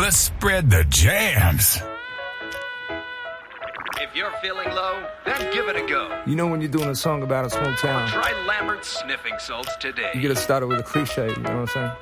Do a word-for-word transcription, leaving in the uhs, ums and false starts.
Just spread the jams. If you're feeling low, then give it a go. You know when you're doing a song about a small town, Try Lambert's sniffing salts today. you gotta start it with a cliche, you know what I'm saying?